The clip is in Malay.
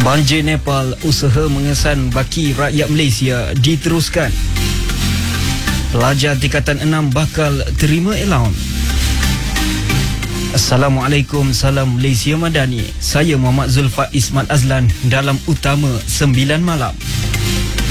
Banjir Nepal, usaha mengesan baki rakyat Malaysia diteruskan. Pelajar tingkatan 6 bakal terima allowance. Assalamualaikum, salam Malaysia Madani. Saya Muhammad Zulfa Ismat Azlan dalam Utama 9 Malam.